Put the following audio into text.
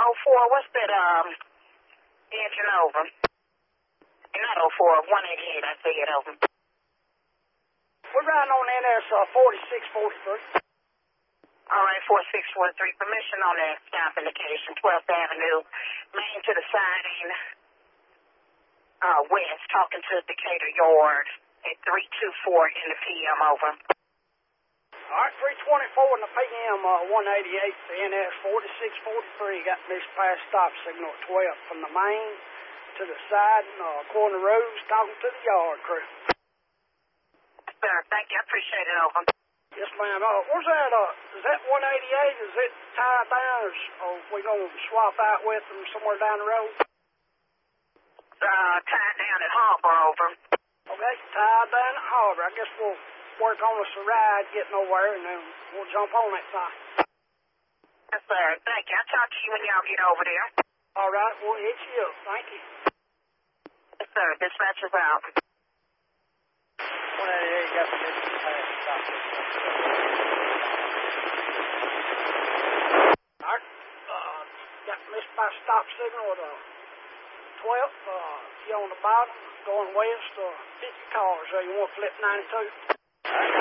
04, what's that, engine over? Not 04, 188, I see it over. We're riding on NS 4643. All right, 4643, permission on that stop indication, 12th Avenue, main to the siding, west, talking to Decatur Yard at 324 in the PM, over. All right, 324 in the PM, 188, the NS 4643, got missed past stop signal at 12 from the main to the side, corner roads, talking to the yard crew. Sir, thank you, I appreciate it, over. Yes, ma'am. Where's that, is that 188, is it tied down, or we gonna swap out with them somewhere down the road? Tied down at Harbor, over. Okay, tied down at Harbor. I guess we'll work on us a ride, getting over, and then we'll jump on that thing. Yes, sir, thank you. I'll talk to you when y'all get over there. All right, we'll hit you up. Thank you. Yes, sir, dispatch is out. 188 got the missed past stop signal. All right, got missed by stop signal at 12th. You on the bottom, going west, 50 cars. You want to flip 92?